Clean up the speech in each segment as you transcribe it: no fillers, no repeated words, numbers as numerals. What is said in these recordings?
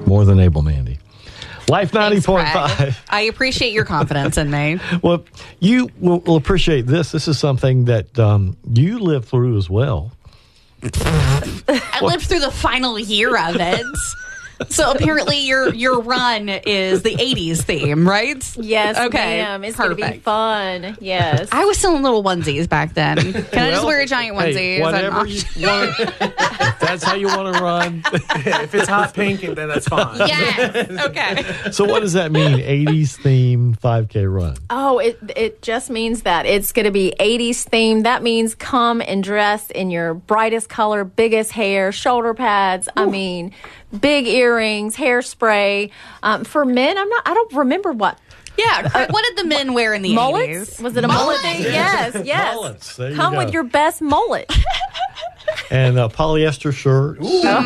More than able, Mandy. Life Thanks, 90.5. Craig. I appreciate your confidence in me. Well, you will appreciate this. This is something that you lived through as well. I lived through the final year of it. So apparently your run is the 80s theme, right? Yes, okay, ma'am. It's going to be perfect. fun. Yes. I was still in little onesies back then. Can I just wear a giant onesie? Hey, whatever you want. If that's how you want to run. If it's hot pink, then that's fine. Yes. Okay. So what does that mean? 80s themed 5K run. Oh, it just means that. It's going to be 80s themed. That means come and dress in your brightest color, biggest hair, shoulder pads. I mean, big earrings, hairspray. For men, I don't remember what. Yeah. What did the men wear in the Mullets? 80s? Was it a mullet thing? Yes, yes. Mullets. There you Come go. with your best mullet. And polyester shirts.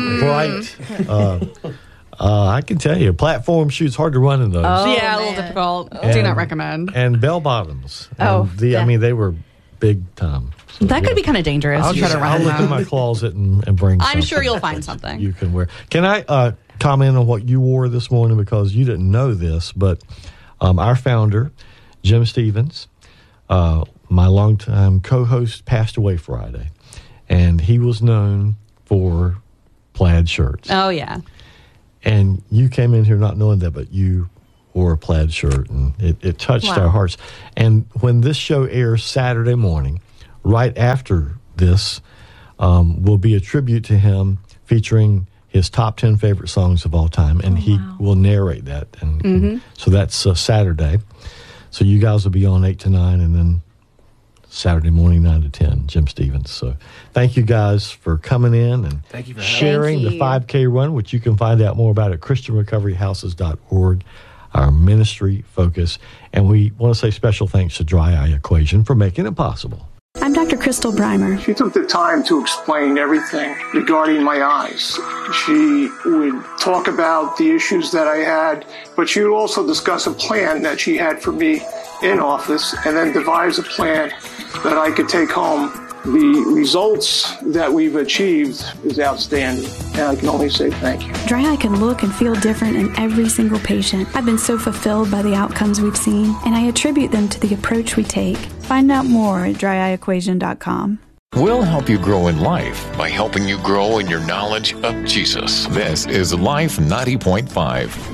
Bright. I can tell you, platform shoes, hard to run in those. Yeah, a little man. difficult. Do not recommend. And bell bottoms. Oh, And yeah. I mean, they were big time. So, That could be kind of dangerous. I'll to try to run in look in them. my closet and bring I'm something sure you'll find that something. you can wear. Can I comment on what you wore this morning, because you didn't know this, but our founder, Jim Stevens, my longtime co-host, passed away Friday, and he was known for plaid shirts. Oh, yeah. And you came in here not knowing that, but you wore a plaid shirt, and it touched Wow. our hearts. And when this show airs Saturday morning, right after this, will be a tribute to him featuring his top 10 favorite songs of all time, and he will narrate that. And so that's Saturday. So you guys will be on 8 to 9, and then Saturday morning, 9 to 10, Jim Stevens. So thank you guys for coming in and Thank you for having sharing Thank the you. 5K run, which you can find out more about at ChristianRecoveryHouses.org, our ministry focus. And we want to say special thanks to Dry Eye Equation for making it possible. I'm Dr. Crystal Breimer. She took the time to explain everything regarding my eyes. She would talk about the issues that I had, but she would also discuss a plan that she had for me in office, and then devise a plan that I could take home. The results that we've achieved is outstanding, and I can only say thank you. Dry eye can look and feel different in every single patient. I've been so fulfilled by the outcomes we've seen, and I attribute them to the approach we take. Find out more at dryeyequation.com. We'll help you grow in life by helping you grow in your knowledge of Jesus. This is Life 90.5.